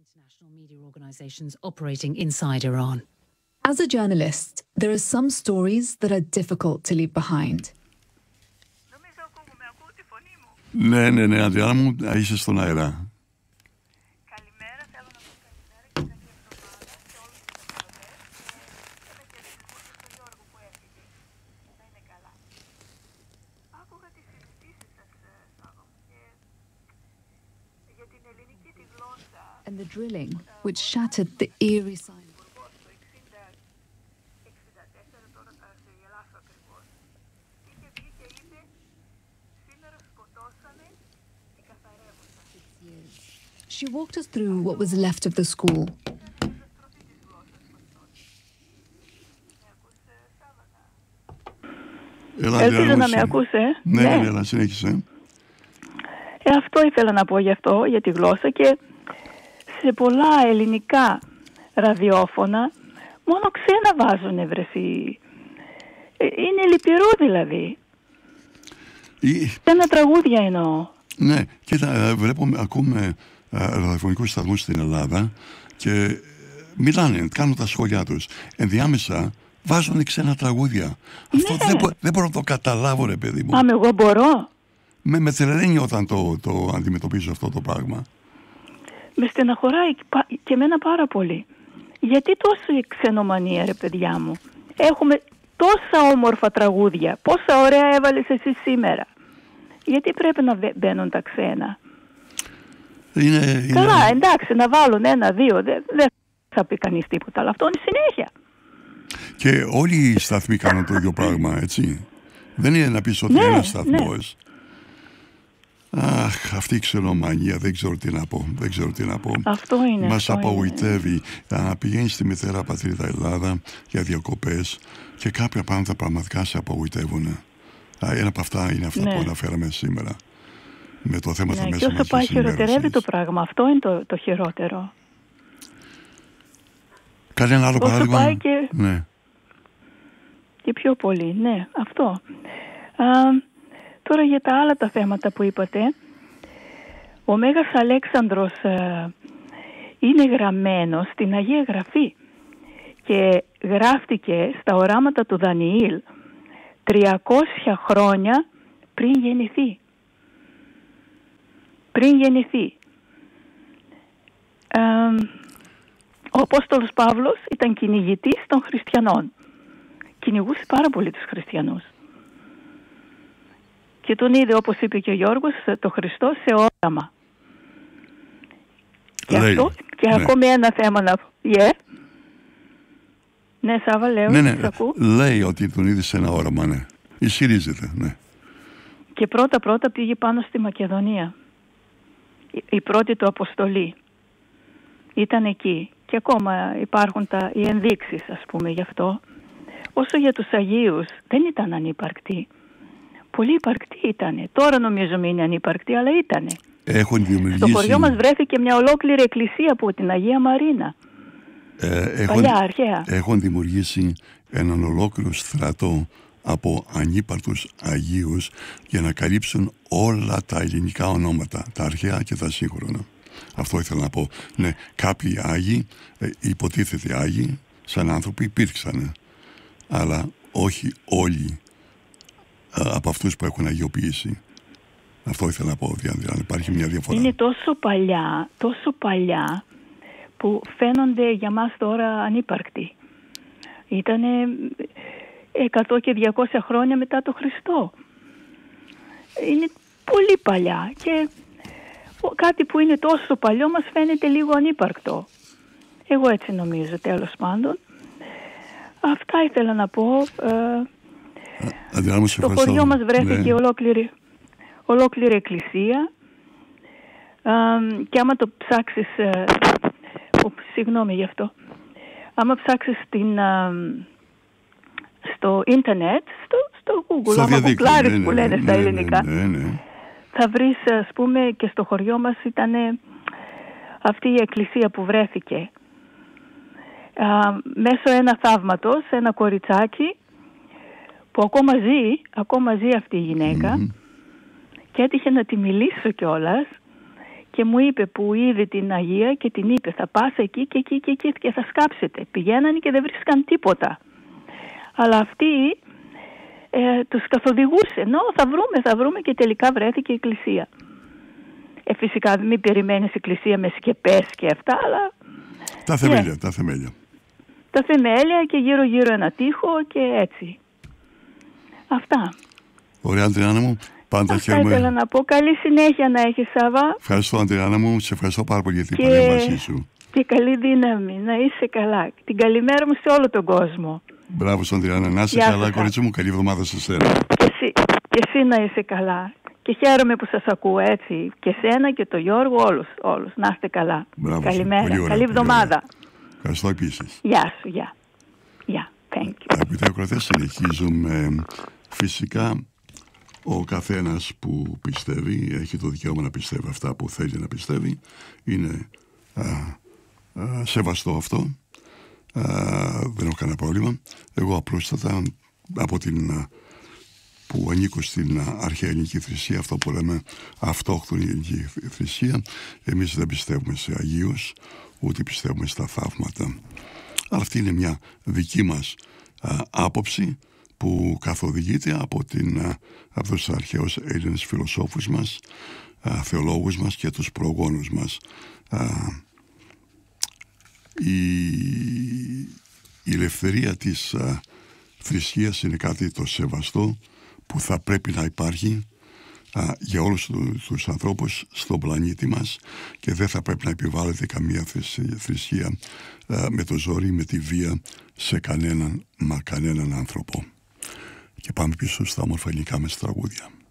international media organizations operating inside Iran. As a journalist, there are some stories that are difficult to leave behind. Ναι, Αντριάννα μου, είσαι στον αέρα. Καλημέρα, θέλω να πω καλημέρα και καλή εβδομάδα σε όλους τους ακροατές και ένα χαιρετισμό και στον Γιώργο που έφυγε. Να είναι καλά. Άκουγα τις συζητήσεις σας, Σάβα μου, και για την ελληνική τη γλώσσα. And the drilling, which shattered the eerie silence. Το 60-64, τώρα θα σε γελάσω ακριβώς. Είχε βγει και είπε, σήμερα σκοτώσανε και καθαρεύονταν. She walked us through what was left of the school. Ελπίζω να με ακούσε. Ναι, συνέχισε. Αυτό ήθελα να πω γι' αυτό, για τη γλώσσα, και σε πολλά ελληνικά ραδιόφωνα μόνο ξένα βάζουνε, βρεσί. Είναι λυπηρό δηλαδή. Ένα τραγούδια εννοώ. Ναι, κοίτα, ακούμε ραδιοφωνικούς σταθμούς στην Ελλάδα και μιλάνε, κάνουν τα σχόλιά τους. Ενδιάμεσα βάζουν ξένα τραγούδια. Ναι. Αυτό δεν μπορώ να το καταλάβω, ρε παιδί μου. Εγώ μπορώ. Με τρελαίνει όταν το αντιμετωπίζω αυτό το πράγμα. Με στεναχωράει και εμένα πάρα πολύ. Γιατί τόση ξενομανία, ρε παιδιά μου. Έχουμε τόσα όμορφα τραγούδια. Πόσα ωραία έβαλες εσύ σήμερα. Γιατί πρέπει να μπαίνουν τα ξένα. Καλά, εντάξει, να βάλουν ένα-δύο. Δεν θα πει κανείς τίποτα, αλλά αυτό είναι συνέχεια. Και όλοι οι σταθμοί κάνουν το ίδιο πράγμα, έτσι. Δεν είναι να πεις ότι ένας σταθμός. Αχ, αυτή η ξενομανία, δεν ξέρω τι να πω. Αυτό είναι. Μας απογοητεύει. Πηγαίνει στη μητέρα πατρίδα Ελλάδα για διακοπές και κάποια πράγματα πραγματικά σε απογοητεύουν. Ένα από αυτά είναι αυτά που αναφέραμε σήμερα. Με το θέμα τα μέσα και όσο πάει χειροτερεύει το πράγμα. Αυτό είναι το χειρότερο. Κανένα άλλο παράδειγμα? Πάει και πιο πολύ. Ναι, αυτό. Τώρα για τα άλλα τα θέματα που είπατε. Ο Μέγας Αλέξανδρος είναι γραμμένος στην Αγία Γραφή και γράφτηκε στα οράματα του Δανιήλ 300 χρόνια πριν γεννηθεί. Ο Απόστολος Παύλος ήταν κυνηγητής των χριστιανών. Κυνηγούσε πάρα πολύ τους χριστιανούς. Και τον είδε, όπως είπε και ο Γιώργος, το Χριστό σε όραμα. Και ακόμη ένα θέμα να πω. Ναι, Σάβα, λέω. Ναι. Λέει ότι τον είδε σε ένα όραμα, ναι. Ισχυρίζεται, ναι. Και πρώτα πήγε πάνω στη Μακεδονία. Η πρώτη του αποστολή. Ήταν εκεί. Και ακόμα υπάρχουν οι ενδείξεις, ας πούμε, γι' αυτό. Όσο για τους Αγίους, δεν ήταν ανύπαρκτοι. Πολύ υπαρκτοί ήτανε. Τώρα νομίζω μην είναι ανύπαρκτοι, αλλά ήτανε. Στο χωριό μας βρέθηκε μια ολόκληρη εκκλησία από την Αγία Μαρίνα. Παλιά, αρχαία. Έχουν δημιουργήσει έναν ολόκληρο στρατό από ανύπαρκτους Αγίους για να καλύψουν όλα τα ελληνικά ονόματα, τα αρχαία και τα σύγχρονα. Αυτό ήθελα να πω. Ναι, κάποιοι Άγιοι, υποτίθεται Άγιοι, σαν άνθρωποι υπήρξαν. Αλλά όχι όλοι από αυτούς που έχουν αγιοποιήσει. Αυτό ήθελα να πω, αν υπάρχει μια διαφορά. Είναι τόσο παλιά που φαίνονται για μας τώρα ανύπαρκτοι. Ήτανε 100 και 200 χρόνια μετά το Χριστό. Είναι πολύ παλιά και κάτι που είναι τόσο παλιό μας φαίνεται λίγο ανύπαρκτο. Εγώ έτσι νομίζω, τέλος πάντων. Αυτά ήθελα να πω. Στο χωριό μας βρέθηκε ολόκληρη εκκλησία και άμα το ψάξεις συγγνώμη γι' αυτό, άμα ψάξεις στο ίντερνετ, στο Google, άμα γουγκλάρεις που λένε στα ελληνικά, θα βρεις, ας πούμε, και στο χωριό μας ήταν αυτή η εκκλησία που βρέθηκε μέσω ένα θαύματος, ένα κοριτσάκι που ακόμα ζει αυτή η γυναίκα και έτυχε να τη μιλήσω κιόλας και μου είπε που είδε την Αγία και την είπε θα πας εκεί και εκεί και εκεί και θα σκάψετε. Πηγαίνανε και δεν βρίσκαν τίποτα. Αλλά αυτή τους καθοδηγούσε. Θα βρούμε και τελικά βρέθηκε η εκκλησία. Φυσικά μην περιμένεις εκκλησία με σκεπές και αυτά, αλλά... Τα θεμέλια, τα θεμέλια. Τα θεμέλια και γύρω-γύρω ένα τοίχο και έτσι. Αυτά. Ωραία, Αντριάννα μου. Πάντα Αυτά ήθελα να πω. Καλή συνέχεια να έχεις, Σάβα. Ευχαριστώ, Αντριάννα μου. Σε ευχαριστώ πάρα πολύ για την παρέμβασή σου. Και καλή δύναμη. Να είσαι καλά. Την καλημέρα μου σε όλο τον κόσμο. Μπράβο στον Αντριάννα. Να είσαι καλά, κορίτσι μου. Καλή εβδομάδα σε σένα. Και εσύ να είσαι καλά. Και χαίρομαι που σας ακούω έτσι. Και σένα και τον Γιώργο, όλους. Να είστε καλά. Μπράβο, καλημέρα. ωραία, καλή εβδομάδα. Ευχαριστώ επίσης. Γεια σου. Γεια. Thank you. Αγαπητοί ακροατές, συνεχίζουμε. Φυσικά, ο καθένας που πιστεύει έχει το δικαίωμα να πιστεύει αυτά που θέλει να πιστεύει. Είναι σεβαστό αυτό. Δεν έχω κανένα πρόβλημα. Εγώ απλούστατα από την που ανήκω στην αρχαία ελληνική θρησκεία, αυτό που λέμε αυτόχθονη ελληνική θρησκεία, εμείς δεν πιστεύουμε σε αγίους, ούτε πιστεύουμε στα θαύματα. Αλλά αυτή είναι μια δική μας άποψη που καθοδηγείται από τους αρχαίους Έλληνες φιλοσόφους μας, θεολόγους μας και τους προγόνους μας. Η ελευθερία της θρησκείας είναι κάτι το σεβαστό που θα πρέπει να υπάρχει για όλους τους ανθρώπους στον πλανήτη μας και δεν θα πρέπει να επιβάλλεται καμία θρησκεία με το ζόρι, με τη βία σε κανέναν άνθρωπο. Και πάμε πίσω στα όμορφα ελληνικά μας τραγούδια.